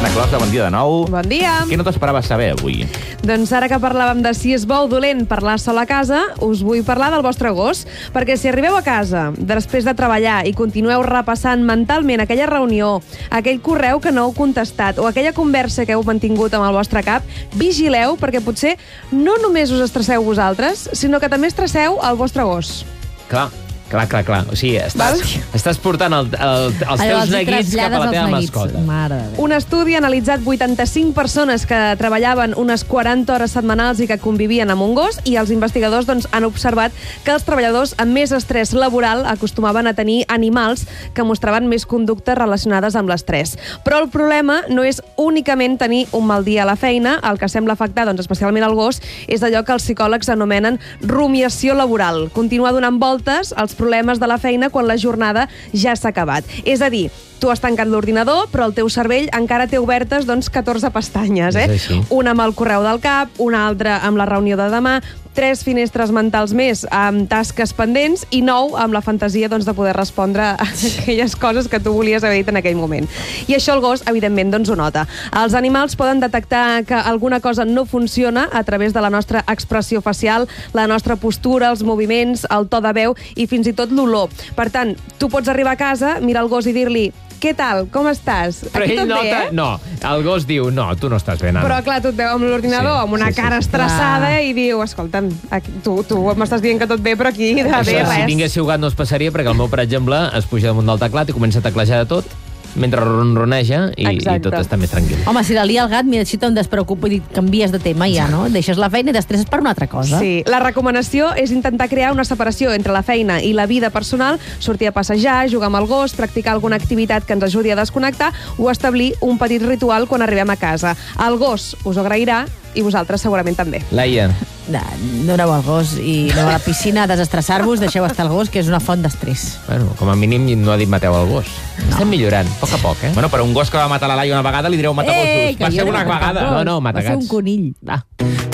Anna Closa, bon dia de nou. Bon dia. Què no t'esperaves saber avui? Doncs ara que parlàvem de si és bo o dolent parlar sol a casa, us vull parlar del vostre gos. Perquè si arribeu a casa després de treballar i continueu repassant mentalment aquella reunió, aquell correu que no heu contestat o aquella conversa que heu mantingut amb el vostre cap, vigileu perquè potser no només us estresseu vosaltres, sinó que també estresseu el vostre gos. Clar. O sigui, estàs portant els teus neguits cap a la teva mascota. Un estudi ha analitzat 85 persones que treballaven unes 40 hores setmanals i que convivien amb un gos, i els investigadors han observat que els treballadors amb més estrès laboral acostumaven a tenir animals que mostraven més conductes relacionades amb l'estrès. Però el problema no és únicament tenir un mal dia a la feina. El que sembla afectar, especialment el gos, és allò que els psicòlegs anomenen rumiació laboral. Continuar donant voltes als problemes de la feina quan la jornada ja s'ha acabat. És a dir, tu has tancat l'ordinador, però el teu cervell encara té obertes 14 pestanyes. Una amb el correu del cap, una altra amb la reunió de demà, 3 finestres mentals més amb tasques pendents i 9 amb la fantasia de poder respondre a aquelles coses que tu volies haver dit en aquell moment. I això el gos, evidentment, ho nota. Els animals poden detectar que alguna cosa no funciona a través de la nostra expressió facial, la nostra postura, els moviments, el to de veu i fins i tot l'olor. Per tant, tu pots arribar a casa, mirar el gos i dir-li: què tal? Com estàs? Però ell nota... No, el gos diu: no, tu no estàs bé, nano. Però clar, tu et veu amb l'ordinador, amb una cara estressada, i diu: escolta'm, tu m'estàs dient que tot bé, però aquí de bé res. Si tinguéssiu gat no es passaria, perquè el meu, per exemple, es puja damunt del teclat i comença a teclejar de tot, mentre ronroneja i tot està més tranquil. Home, si la lia el gat, mira, si te'n despreocupa i canvies de tema ja, no? Deixes la feina i t'estresses per una altra cosa. Sí, la recomanació és intentar crear una separació entre la feina i la vida personal, sortir a passejar, jugar amb el gos, practicar alguna activitat que ens ajudi a desconnectar o establir un petit ritual quan arribem a casa. El gos us ho agrairà i vosaltres segurament també. Laia. Doneu al gos i aneu a la piscina a desestressar-vos, deixeu estar el gos, que és una font d'estrès. Bueno, com a mínim no ha dit mateu el gos. Estem millorant, a poc a poc, Bueno, per un gos que va matar la Laia una vegada li direu matar gossos. Va ser una vegada. No, mata gats. Va ser un conill.